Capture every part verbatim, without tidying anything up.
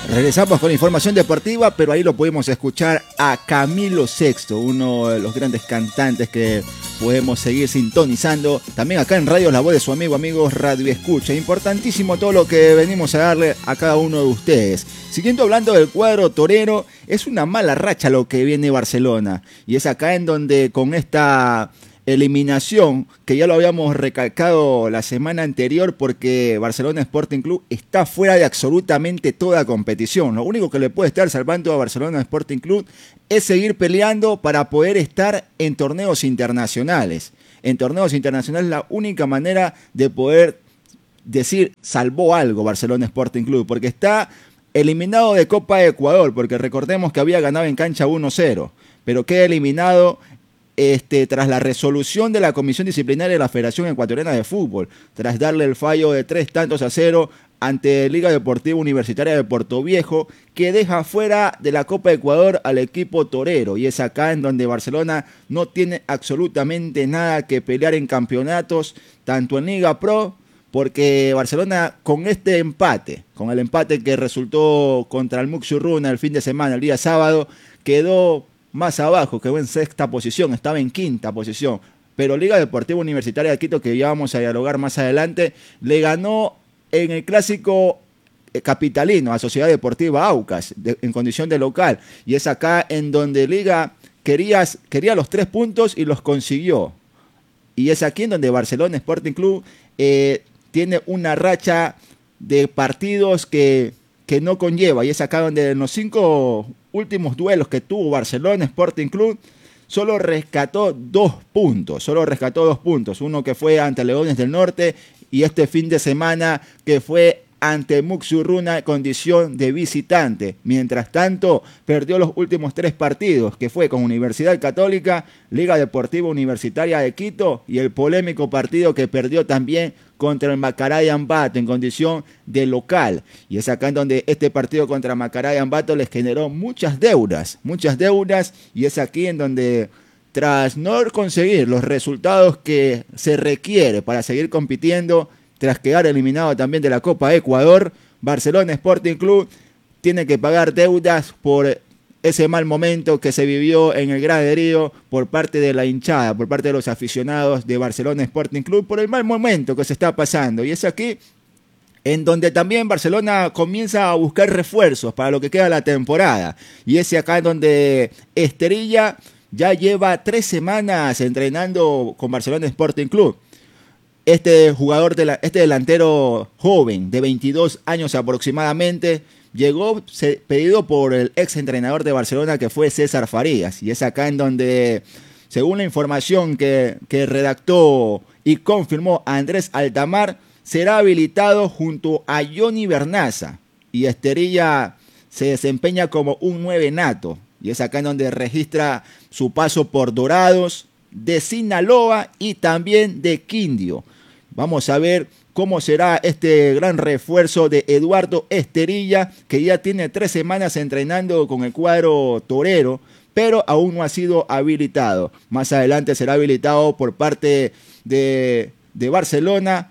Regresamos con información deportiva, pero ahí lo pudimos escuchar a Camilo Sexto, uno de los grandes cantantes que podemos seguir sintonizando. También acá en Radio La Voz de su amigo, amigos Radio Escucha. Importantísimo todo lo que venimos a darle a cada uno de ustedes. Siguiendo hablando del cuadro torero, es una mala racha lo que viene Barcelona. Y es acá en donde con esta eliminación, que ya lo habíamos recalcado la semana anterior, porque Barcelona Sporting Club está fuera de absolutamente toda competición. Lo único que le puede estar salvando a Barcelona Sporting Club es seguir peleando para poder estar en torneos internacionales. En torneos internacionales la única manera de poder decir salvó algo Barcelona Sporting Club, porque está eliminado de Copa de Ecuador, porque recordemos que había ganado en cancha uno cero, pero queda eliminado Este, tras la resolución de la Comisión Disciplinaria de la Federación Ecuatoriana de Fútbol, tras darle el fallo de tres tantos a cero ante Liga Deportiva Universitaria de Puerto Viejo, que deja fuera de la Copa de Ecuador al equipo torero. Y es acá en donde Barcelona no tiene absolutamente nada que pelear en campeonatos, tanto en Liga Pro, porque Barcelona con este empate, con el empate que resultó contra el Muxurruna el fin de semana, el día sábado, quedó más abajo, quedó en sexta posición, estaba en quinta posición, pero Liga Deportiva Universitaria de Quito, que ya vamos a dialogar más adelante, le ganó en el clásico capitalino a Sociedad Deportiva Aucas, de, en condición de local, y es acá en donde Liga quería, quería los tres puntos y los consiguió, y es aquí en donde Barcelona Sporting Club eh, tiene una racha de partidos que, que no conlleva, y es acá donde en los cinco últimos duelos que tuvo Barcelona Sporting Club, solo rescató dos puntos, solo rescató dos puntos, uno que fue ante Leones del Norte y este fin de semana que fue ante Muxurruna en condición de visitante. Mientras tanto, perdió los últimos tres partidos, que fue con Universidad Católica, Liga Deportiva Universitaria de Quito y el polémico partido que perdió también contra el Macará de Ambato en condición de local. Y es acá en donde este partido contra Macará de Ambato les generó muchas deudas, muchas deudas, y es aquí en donde, tras no conseguir los resultados que se requiere para seguir compitiendo, tras quedar eliminado también de la Copa de Ecuador, Barcelona Sporting Club tiene que pagar deudas por ese mal momento que se vivió en el graderío por parte de la hinchada, por parte de los aficionados de Barcelona Sporting Club, por el mal momento que se está pasando. Y es aquí en donde también Barcelona comienza a buscar refuerzos para lo que queda de la temporada. Y es acá en donde Esterilla ya lleva tres semanas entrenando con Barcelona Sporting Club. Este jugador, de la, este delantero joven de veintidós años aproximadamente, llegó se, pedido por el ex entrenador de Barcelona, que fue César Farías. Y es acá en donde, según la información que, que redactó y confirmó Andrés Altamar, será habilitado junto a Johnny Bernaza. Y Esterilla se desempeña como un nueve nato. Y es acá en donde registra su paso por Dorados, de Sinaloa y también de Quindio. Vamos a ver cómo será este gran refuerzo de Eduardo Esterilla, que ya tiene tres semanas entrenando con el cuadro torero, pero aún no ha sido habilitado. Más adelante será habilitado por parte de, de Barcelona,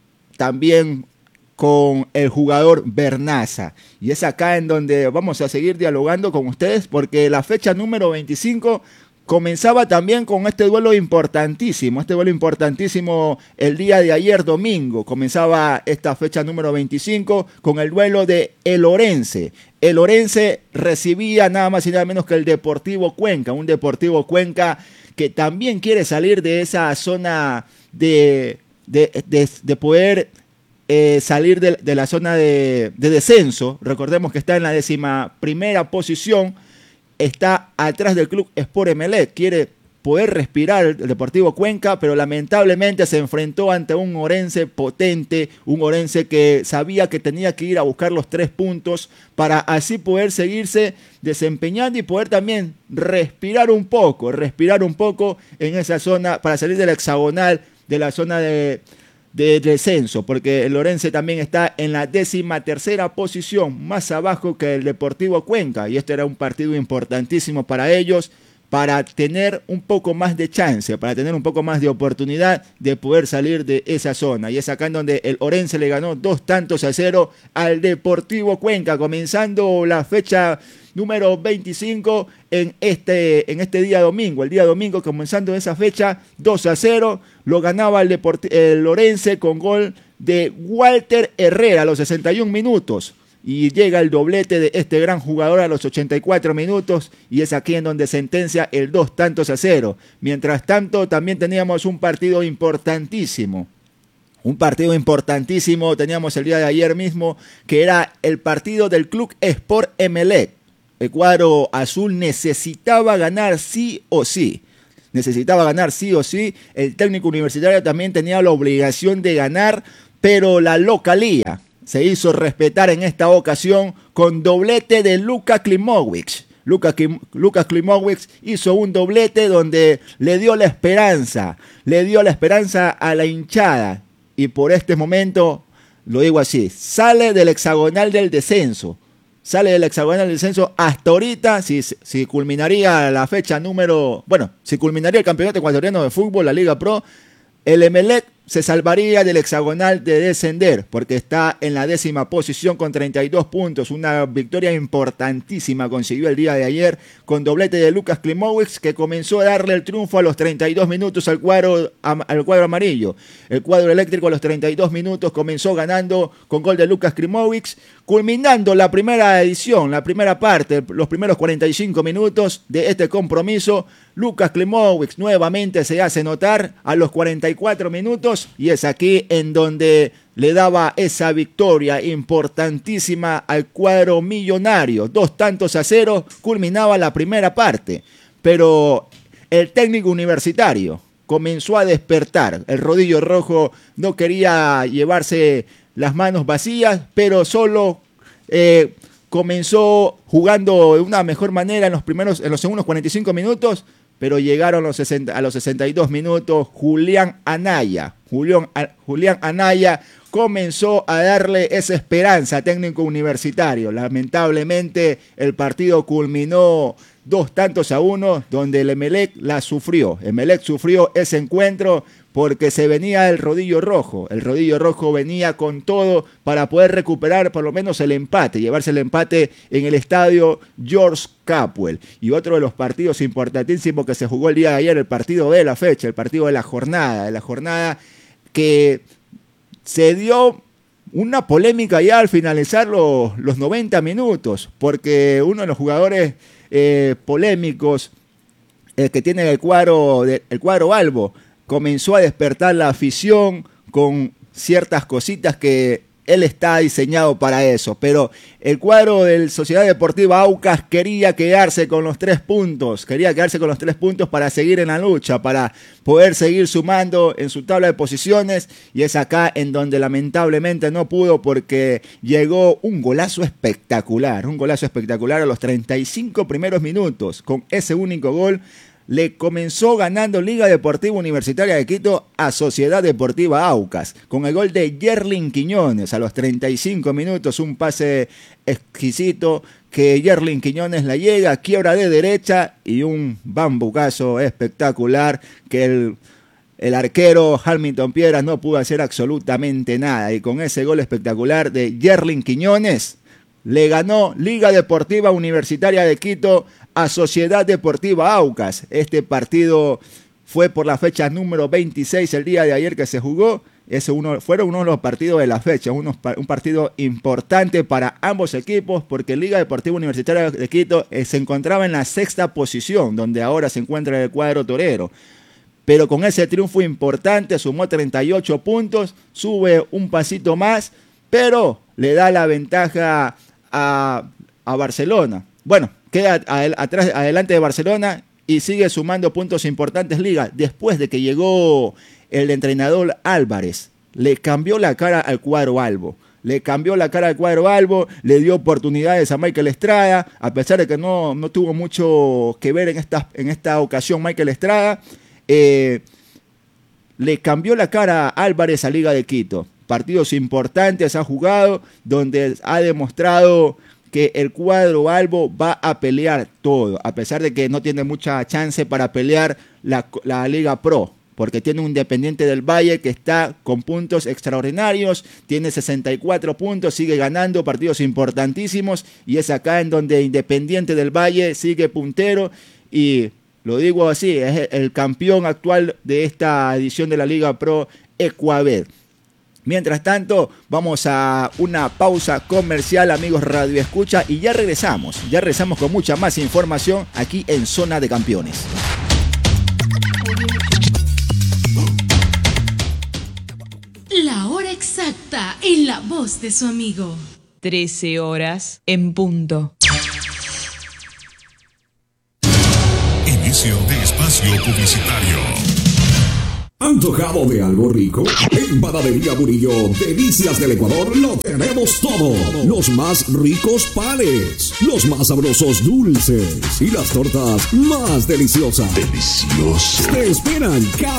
también con el jugador Bernaza. Y es acá en donde vamos a seguir dialogando con ustedes, porque la fecha número veinticinco comenzaba también con este duelo importantísimo, este duelo importantísimo el día de ayer domingo. Comenzaba esta fecha número veinticinco con el duelo de El Orense. El Orense recibía nada más y nada menos que el Deportivo Cuenca, un Deportivo Cuenca que también quiere salir de esa zona de, de, de, de poder eh, salir de, de la zona de, de descenso. Recordemos que está en la décima primera posición. Está atrás del club Sport Emelec, quiere poder respirar el Deportivo Cuenca, pero lamentablemente se enfrentó ante un Orense potente, un Orense que sabía que tenía que ir a buscar los tres puntos para así poder seguirse desempeñando y poder también respirar un poco, respirar un poco en esa zona para salir de la hexagonal, de la zona de... de descenso, porque el Orense también está en la décima tercera posición, más abajo que el Deportivo Cuenca, y este era un partido importantísimo para ellos, para tener un poco más de chance, para tener un poco más de oportunidad de poder salir de esa zona. Y es acá en donde el Orense le ganó dos tantos a cero al Deportivo Cuenca, comenzando la fecha número veinticinco en este, en este día domingo. El día domingo, comenzando esa fecha, dos a cero, lo ganaba el, Deport- el Orense con gol de Walter Herrera a los sesenta y un minutos. Y llega el doblete de este gran jugador a los ochenta y cuatro minutos, y es aquí en donde sentencia el dos tantos a cero. Mientras tanto, también teníamos un partido importantísimo. Un partido importantísimo teníamos el día de ayer mismo, que era el partido del Club Sport Emelec. El cuadro azul necesitaba ganar sí o sí. Necesitaba ganar sí o sí. El técnico universitario también tenía la obligación de ganar, pero la localía se hizo respetar en esta ocasión con doblete de Luka Klimowicz. Luka, Luka Klimowicz hizo un doblete donde le dio la esperanza, le dio la esperanza a la hinchada. Y por este momento, lo digo así, sale del hexagonal del descenso. Sale del hexagonal del descenso hasta ahorita, si, si culminaría la fecha número... Bueno, si culminaría el campeonato ecuatoriano de fútbol, la Liga Pro, el Emelec se salvaría del hexagonal de descender, porque está en la décima posición con treinta y dos puntos. Una victoria importantísima consiguió el día de ayer con doblete de Lucas Klimowicz, que comenzó a darle el triunfo a los treinta y dos minutos al cuadro, al cuadro amarillo. El cuadro eléctrico a los treinta y dos minutos comenzó ganando con gol de Lucas Klimowicz, culminando la primera edición, la primera parte, los primeros cuarenta y cinco minutos de este compromiso. Lucas Klimowicz nuevamente se hace notar a los cuarenta y cuatro minutos, y es aquí en donde le daba esa victoria importantísima al cuadro millonario. Dos tantos a cero, culminaba la primera parte, pero el técnico universitario comenzó a despertar. El rodillo rojo no quería llevarse las manos vacías, pero solo eh, comenzó jugando de una mejor manera en los primeros, en los segundos cuarenta y cinco minutos, pero llegaron los sesenta, a los sesenta y dos minutos. Julián Anaya, Julián, Julián Anaya comenzó a darle esa esperanza a técnico universitario. Lamentablemente el partido culminó dos tantos a uno, donde el Emelec la sufrió. Emelec sufrió ese encuentro porque se venía el rodillo rojo. El rodillo rojo venía con todo para poder recuperar por lo menos el empate, llevarse el empate en el estadio George Capwell. Y otro de los partidos importantísimos que se jugó el día de ayer, el partido de la fecha, el partido de la jornada, de la jornada que se dio una polémica ya al finalizar los, los noventa minutos, porque uno de los jugadores eh, polémicos eh, que tiene el cuadro, de, el cuadro albo, comenzó a despertar la afición con ciertas cositas que él está diseñado para eso, pero el cuadro del Sociedad Deportiva Aucas quería quedarse con los tres puntos, quería quedarse con los tres puntos para seguir en la lucha, para poder seguir sumando en su tabla de posiciones, y es acá en donde lamentablemente no pudo, porque llegó un golazo espectacular, un golazo espectacular a los treinta y cinco primeros minutos. Con ese único gol le comenzó ganando Liga Deportiva Universitaria de Quito a Sociedad Deportiva Aucas, con el gol de Yerlin Quiñones a los treinta y cinco minutos, un pase exquisito que Yerlin Quiñones la llega, quiebra de derecha y un bambucazo espectacular que el, el arquero Hamilton Piedras no pudo hacer absolutamente nada, y con ese gol espectacular de Yerlin Quiñones le ganó Liga Deportiva Universitaria de Quito a Sociedad Deportiva Aucas. Este partido fue por la fecha número veintiséis el día de ayer que se jugó. Ese uno, fueron uno de los partidos de la fecha, unos, un partido importante para ambos equipos, porque Liga Deportiva Universitaria de Quito eh, se encontraba en la sexta posición, donde ahora se encuentra el cuadro torero. Pero con ese triunfo importante sumó treinta y ocho puntos, sube un pasito más, pero le da la ventaja a, a Barcelona. Bueno, queda atrás, adelante de Barcelona y sigue sumando puntos importantes Liga, después de que llegó el entrenador Álvarez. Le cambió la cara al cuadro albo. Le cambió la cara al cuadro albo, le dio oportunidades a Michael Estrada, a pesar de que no, no tuvo mucho que ver en esta, en esta ocasión Michael Estrada. Eh, le cambió la cara a Álvarez a Liga de Quito. Partidos importantes ha jugado, donde ha demostrado que el cuadro albo va a pelear todo, a pesar de que no tiene mucha chance para pelear la, la Liga Pro, porque tiene un Independiente del Valle que está con puntos extraordinarios, tiene sesenta y cuatro puntos, sigue ganando partidos importantísimos, y es acá en donde Independiente del Valle sigue puntero, y lo digo así, es el campeón actual de esta edición de la Liga Pro, Ecuabet. Mientras tanto, vamos a una pausa comercial, amigos Radio Escucha, y ya regresamos, ya regresamos con mucha más información aquí en Zona de Campeones. La hora exacta en la voz de su amigo. trece horas en punto. Inicio de espacio publicitario. ¿Antojado de algo rico? En Panadería Murillo, Delicias del Ecuador, lo tenemos todo. Los más ricos panes, los más sabrosos dulces y las tortas más deliciosas. Delicioso. Te esperan cada